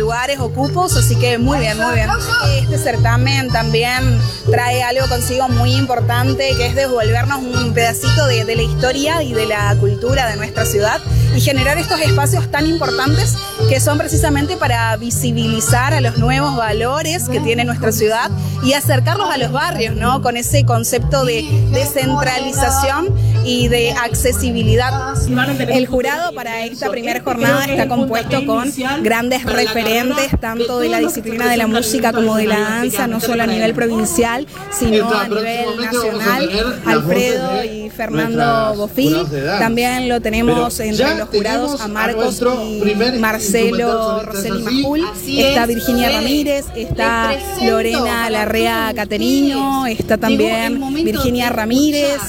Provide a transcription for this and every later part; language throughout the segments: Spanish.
lugares o cupos, así que muy bien, muy bien. Este certamen también trae algo consigo muy importante, que es devolvernos un pedacito de la historia y de la cultura de nuestra ciudad y generar estos espacios tan importantes que son precisamente para visibilizar a los nuevos valores que tiene nuestra ciudad y acercarlos a los barrios, ¿no? Con ese concepto de descentralización y de accesibilidad. El jurado para esta primera jornada está compuesto con grandes referentes, tanto de la disciplina de la música como de la danza, no solo a nivel provincial, sino a nivel nacional. Alfredo y Fernando Bofill. También lo tenemos entre los jurados a Marcos y Marcelo Roseli Majul. Está Virginia Ramírez, está Lorena Larrea Caterino, está también Virginia Ramírez,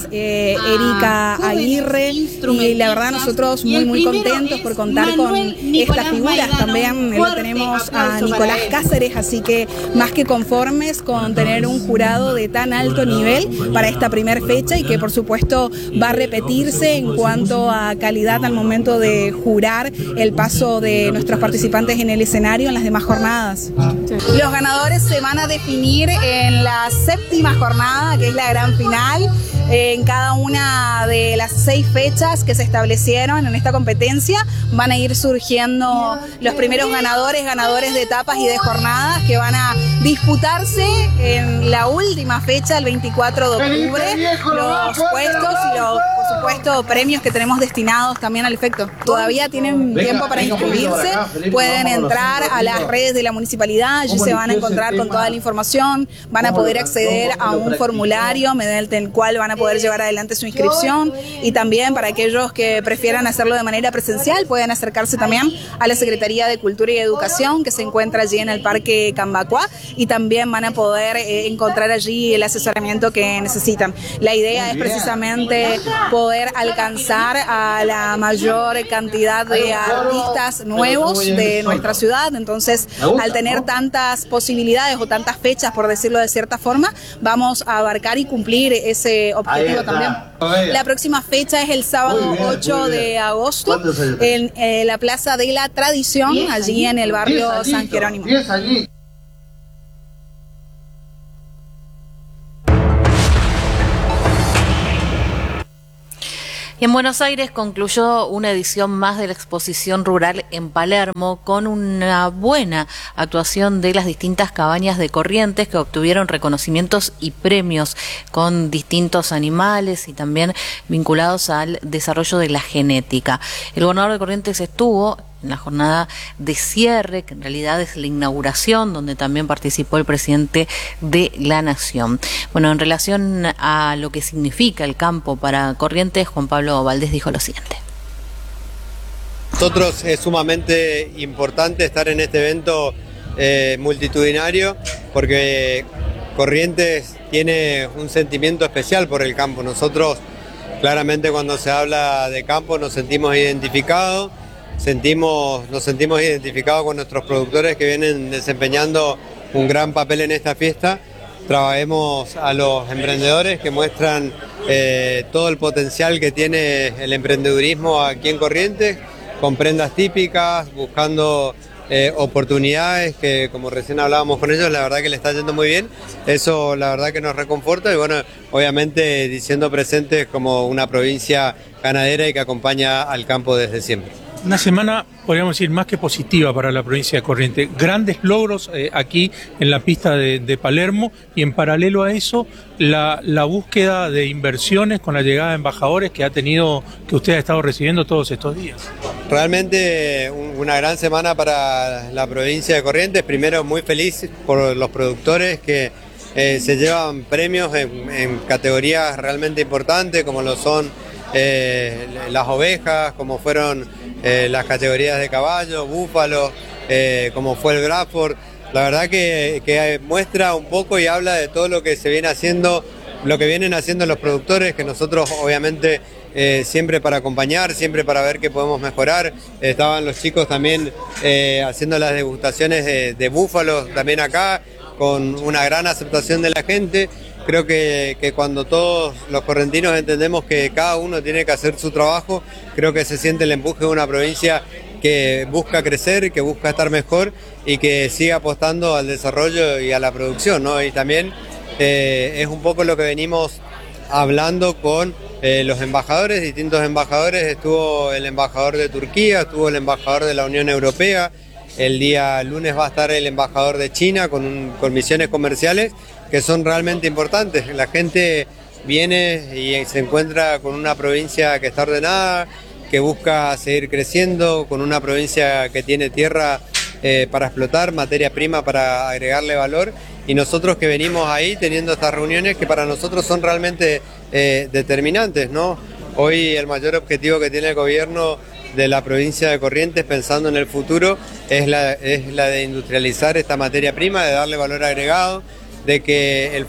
Erika Aguirre, y la verdad nosotros muy contentos por contar con estas figuras. También lo tenemos a Nicolás Cáceres, así que más que conformes con tener un jurado de tan alto nivel para esta primera fecha y que por supuesto va a repetirse en cuanto a calidad al momento de jurar el paso de nuestros participantes en el escenario en las demás jornadas. Los ganadores se van a definir en la séptima jornada, que es la gran final, en cada una de las 6 fechas que se establecieron en esta competencia. Van a ir surgiendo los primeros ganadores de etapas y de jornadas que van a disputarse en la última fecha, el 24 de octubre, los puestos y los, por supuesto, premios que tenemos destinados también al efecto. Todavía tienen tiempo para inscribirse, pueden entrar a las redes de la municipalidad, allí se van a encontrar con toda la información, van a poder acceder a un formulario mediante el cual van a poder llevar adelante su inscripción, y también para aquellos que prefieran hacerlo de manera presencial pueden acercarse también a la Secretaría de Cultura y Educación, que se encuentra allí en el Parque Cambacuá, y también van a poder encontrar allí el asesoramiento que necesitan. La idea es precisamente poder alcanzar a la mayor cantidad de artistas nuevos de nuestra ciudad. Entonces, al tener tantas posibilidades o tantas fechas, por decirlo de cierta forma, vamos a abarcar y cumplir ese objetivo también. La próxima fecha es el sábado 8 de agosto en la Plaza de la Tradición, allí en el barrio San Jerónimo. Y en Buenos Aires concluyó una edición más de la exposición rural en Palermo con una buena actuación de las distintas cabañas de Corrientes que obtuvieron reconocimientos y premios con distintos animales y también vinculados al desarrollo de la genética. El gobernador de Corrientes estuvo en la jornada de cierre, que en realidad es la inauguración, donde también participó el presidente de la Nación. Bueno, en relación a lo que significa el campo para Corrientes, Juan Pablo Valdés dijo lo siguiente. Nosotros es sumamente importante estar en este evento multitudinario, porque Corrientes tiene un sentimiento especial por el campo. Nosotros claramente cuando se habla de campo nos sentimos identificados. Nos sentimos identificados con nuestros productores que vienen desempeñando un gran papel en esta fiesta. Trabajemos a los emprendedores que muestran todo el potencial que tiene el emprendedurismo aquí en Corrientes, con prendas típicas, buscando oportunidades que, como recién hablábamos con ellos, la verdad que le está yendo muy bien. Eso la verdad que nos reconforta y bueno, obviamente diciendo presentes como una provincia ganadera y que acompaña al campo desde siempre. Una semana, podríamos decir, más que positiva para la provincia de Corrientes. Grandes logros aquí en la pista de Palermo, y en paralelo a eso, la búsqueda de inversiones con la llegada de embajadores que usted ha estado recibiendo todos estos días. Realmente una gran semana para la provincia de Corrientes. Primero, muy feliz por los productores que se llevan premios en categorías realmente importantes, como lo son las ovejas, como fueron las categorías de caballo, búfalo, como fue el Bradford. La verdad que muestra un poco y habla de todo lo que se viene haciendo, lo que vienen haciendo los productores, que nosotros obviamente siempre para acompañar, siempre para ver qué podemos mejorar. Estaban los chicos también haciendo las degustaciones de búfalos también acá, con una gran aceptación de la gente. Creo que cuando todos los correntinos entendemos que cada uno tiene que hacer su trabajo, creo que se siente el empuje de una provincia que busca crecer, que busca estar mejor y que siga apostando al desarrollo y a la producción, ¿no? Y también es un poco lo que venimos hablando con los embajadores, distintos embajadores. Estuvo el embajador de Turquía, estuvo el embajador de la Unión Europea, el día lunes va a estar el embajador de China con misiones comerciales que son realmente importantes. La gente viene y se encuentra con una provincia que está ordenada, que busca seguir creciendo, con una provincia que tiene tierra para explotar, materia prima para agregarle valor, y nosotros que venimos ahí teniendo estas reuniones que para nosotros son realmente determinantes, ¿no? Hoy el mayor objetivo que tiene el gobierno de la provincia de Corrientes, pensando en el futuro, es la de industrializar esta materia prima, de darle valor agregado, de que el